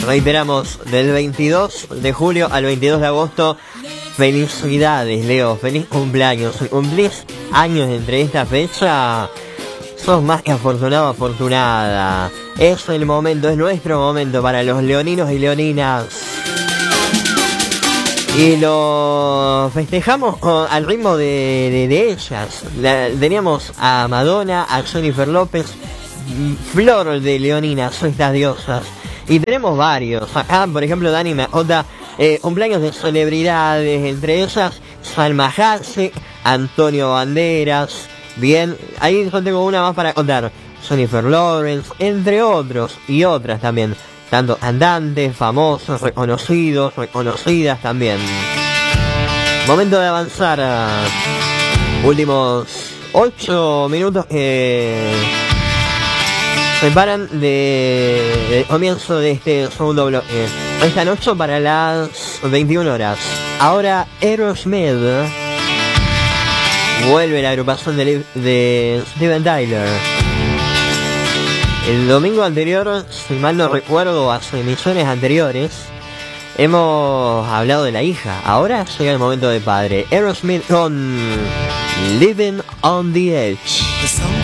Reiteramos, del 22 de julio al 22 de agosto. Felicidades, Leo, feliz cumpleaños. Si cumplís años entre esta fecha, sos más que afortunado, afortunada. Es el momento, es nuestro momento para los leoninos y leoninas. Y lo festejamos al ritmo de ellas. Teníamos a Madonna, a Jennifer López, flor de leoninas, estas diosas. Y tenemos varios. Acá, por ejemplo, Dani me acota cumpleaños de celebridades, entre ellas Salma Hayek, Antonio Banderas. Bien, ahí yo tengo una más para contar. Jennifer Lawrence, entre otros y otras también. Tanto cantantes, famosos, reconocidos, reconocidas también. Momento de avanzar a últimos 8 minutos que separan del comienzo de este segundo bloque. Esta noche para las 21 horas. Ahora Aerosmith. Vuelve la agrupación de Steven Tyler. El domingo anterior, si mal no recuerdo, hace emisiones anteriores, hemos hablado de la hija. Ahora llega el momento de padre. Aerosmith con Living on the Edge.